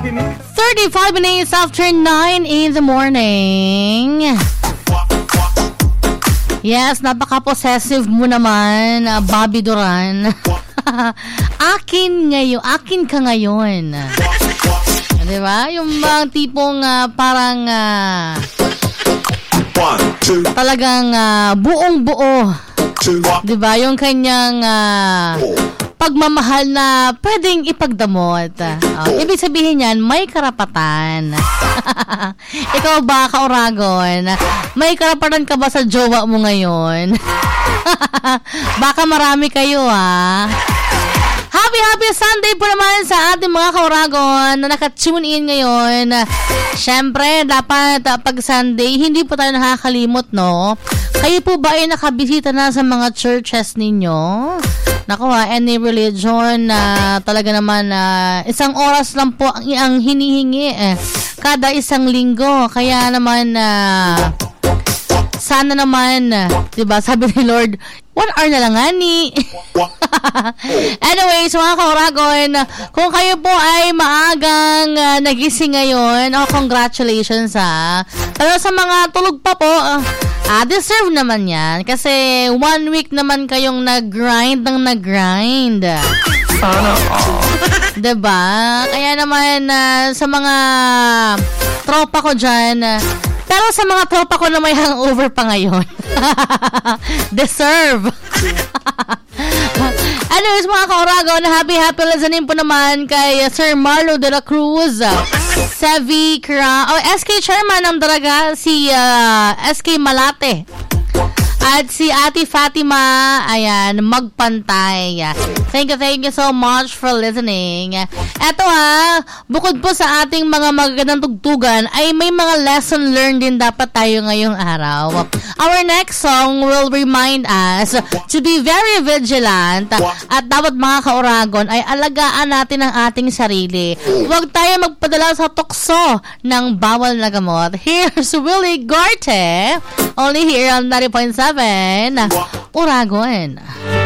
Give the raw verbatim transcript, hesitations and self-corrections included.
thirty-five minutes after nine in the morning. Yes, napaka-possessive mo naman, uh, Bobby Duran. Akin ngayon, akin ka ngayon. Diba? Yung mga tipong uh, parang uh, talagang uh, buong-buo. Diba? Yung kanyang uh, pagmamahal na pwedeng ipagdamot. Uh, ibig sabihin yan, may karapatan. Ikaw ba, Kauragon? May karapatan ka ba sa jowa mo ngayon? Baka marami kayo, ha? Happy, happy Sunday po naman sa ating mga Kauragon na naka-tune in ngayon. Siyempre, dapat uh, pag Sunday, hindi po tayo nakakalimot, no? Kayo po ba ay nakabisita na sa mga churches ninyo? Naku ha, any religion na uh, talaga naman uh, isang oras lang po ang, ang hinihingi eh, kada isang linggo. Kaya naman uh, sana naman, uh, diba, sabi ni Lord, one hour na lang ani. Anyways, mga Kauragon, kung kayo po ay maagang uh, nagising ngayon, oh, congratulations ha. Pero sa mga tulog pa po, uh, Ah, deserve naman yan. Kasi one week naman kayong nag-grind ng nag-grind. Sana all. Diba? Kaya naman uh, sa mga tropa ko dyan, uh, pero sa mga tropa ko na may hangover pa ngayon, deserve. Anyways, mga Kauragon, happy happy listening po naman kay Sir Marlo de la Cruz, Sevi Kra, oh, S K Chairman ng Daraga, si uh, S K Malate, at si Ate Fatima, ayan, Magpantay. Thank you, thank you so much for listening. Eto ha, bukod po sa ating mga magagandang tugtugan, ay may mga lesson learned din dapat tayo ngayong araw. Our next song will remind us to be very vigilant at dapat mga Kauragon ay alagaan natin ang ating sarili. Huwag tayo magpadala sa tukso ng bawal na gamot. Here's Willie Garte, only here on ninety point seven Uragon.